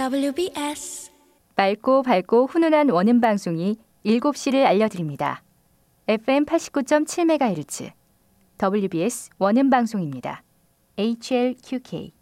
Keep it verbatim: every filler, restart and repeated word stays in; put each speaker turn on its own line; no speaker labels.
더블유비에스
맑고 밝고 훈훈한 원음 방송이 일곱 시를 알려드립니다. 에프엠 팔십구 점 칠 메가헤르츠 더블유비에스 원음 방송입니다. 에이치엘큐케이